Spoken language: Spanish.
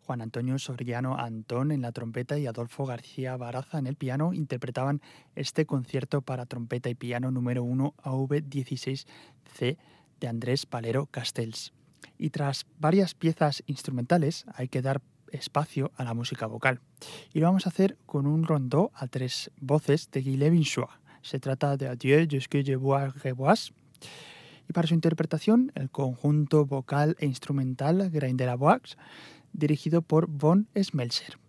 Juan Antonio Soriano Antón en la trompeta y Adolfo García Baraza en el piano interpretaban este concierto para trompeta y piano número 1 AV16C de Andrés Palero Castells. Y tras varias piezas instrumentales hay que dar espacio a la música vocal. Y lo vamos a hacer con un rondó a 3 voces de Guy Levinsois. Se trata de Adieu jusque je vois revois. Y para su interpretación, el conjunto vocal e instrumental Grain de la Voix, dirigido por Von Smelser.